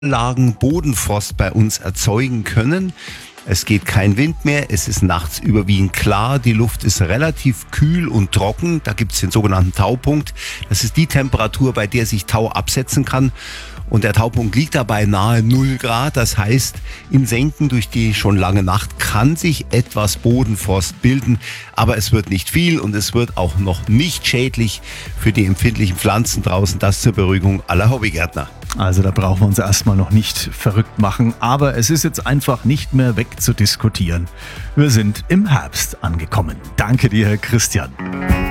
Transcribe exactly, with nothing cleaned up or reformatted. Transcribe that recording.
Lagen Bodenfrost bei uns erzeugen können. Es geht kein Wind mehr, es ist nachts überwiegend klar, die Luft ist relativ kühl und trocken, da gibt es den sogenannten Taupunkt. Das ist die Temperatur, bei der sich Tau absetzen kann. Und der Taupunkt liegt dabei nahe null Grad, das heißt, in Senken durch die schon lange Nacht kann sich etwas Bodenfrost bilden, aber es wird nicht viel und es wird auch noch nicht schädlich für die empfindlichen Pflanzen draußen, das zur Beruhigung aller Hobbygärtner. Also da brauchen wir uns erstmal noch nicht verrückt machen, aber es ist jetzt einfach nicht mehr wegzudiskutieren. Wir sind im Herbst angekommen. Danke dir, Christian.